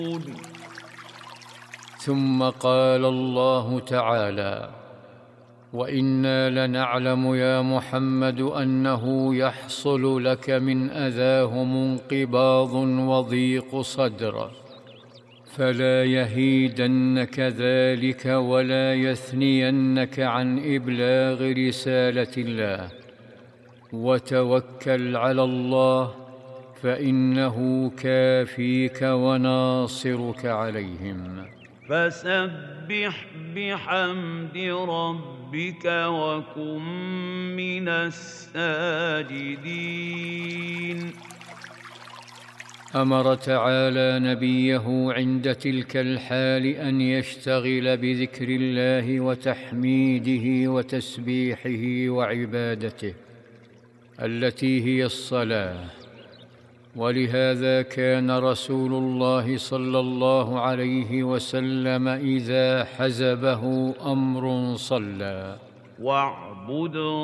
ثم قال الله تعالى: وإنا لنعلم يا محمد أنه يحصل لك من أذاهم انقباض وضيق صدر، فلا يهيدنك ذلك ولا يثنينك عن إبلاغ رسالة الله، وتوكل على الله فإنه كافيك وناصرك عليهم. فسبح بحمد ربك وكن من الساجدين. أمر تعالى نبيه عند تلك الحال أن يشتغل بذكر الله وتحميده وتسبيحه وعبادته التي هي الصلاة، ولهذا كان رسول الله صلى الله عليه وسلم إذا حزبه أمر صلى. واعبد